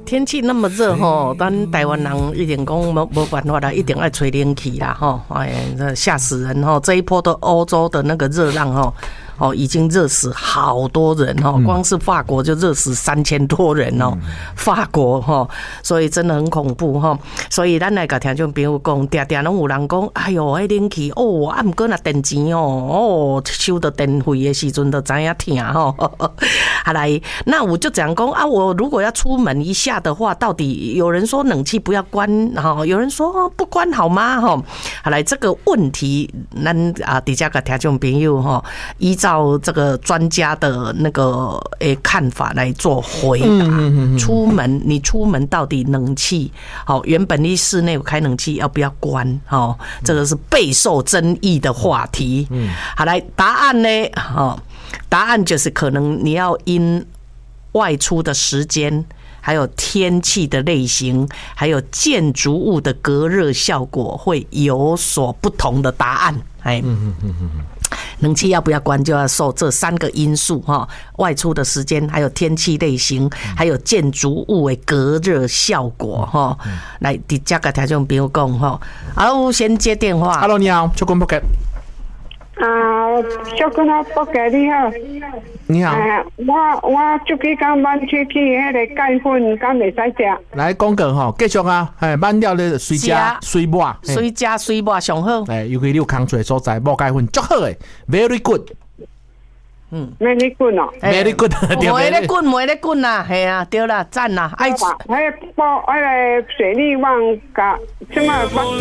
天气那么热吼，咱台湾人一定讲没办法啦，一定要吹冷气啦吼，哎，这吓死人吼！这一波的欧洲的那个热浪吼。已经热死好多人哦，光是法国就热死3000多人哦，法国所以真的很恐怖所以咱来甲听众朋友讲，常常拢有人讲，哎哟，迄冷气不过若电钱收到电费的时阵就知影疼好来，那我就讲啊，我如果要出门一下的话，到底有人说冷气不要关有人说不关好吗好来，这个问题咱底下甲听众朋友依照这个专家的那个看法来做回答。你出门到底冷气原本你室内有开冷气要不要关这个是备受争议的话题。好，来答案呢答案就是可能你要因外出的时间，还有天气的类型，还有建筑物的隔热效果会有所不同的答案。冷气要不要关就要受这3个因素外出的时间，还有天气类型，还有建筑物的隔热效果来，底下个听众朋友讲好，先接电话。 Hello， 你好，秋坤伯格。 小坤啊，伯格你好。 你好。 我这几天晚出去迄个钙粉，敢袂使食？ 来讲讲继续啊，晚了你随食随抹， 随食随抹上好。 尤其你有工作的所在，抹钙粉足好诶 ，very good。 very good 哦 ，very good， 没咧滚啦，系啊，对啦，赞啦，爱。 迄个水利网甲什么？